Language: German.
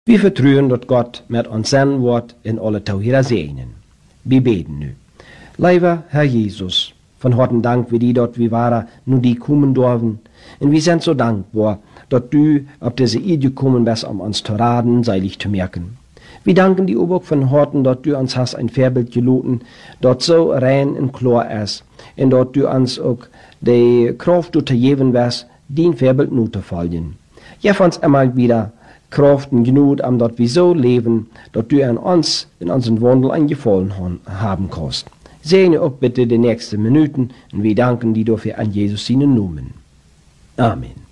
Wir vertrauen, dass Gott mit uns sein wird in alle Tauhira segnen. Wir beten nu. Lieber Herr Jesus, von harten Dank wie die dort wie waren, nun die kommen dürfen. Und wir sind so dankbar, dass du auf diese Idee gekommen bist, um uns zu raten, seilig zu merken. Wir danken dir auch von harten, dass du uns hast ein Vorbild gelassen, das so rein und klar ist. Und dass du uns auch die Kraft zu geben wirst, dein Vorbild nur zu folgen. Gib uns immer wieder Kraft und Genut, dass wir so leben, dass du an uns in unseren Wandel einen Gefallen haben kannst. Segne auch bitte die nächsten Minuten und wir danken dir dafür an Jesus seinen Namen. Amen.